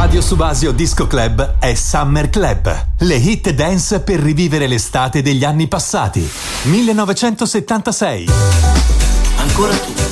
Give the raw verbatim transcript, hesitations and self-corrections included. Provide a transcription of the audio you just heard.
Radio Subasio Disco Club è Summer Club. Le hit dance per rivivere l'estate degli anni passati. millenovecentosettantasei. Ancora tu.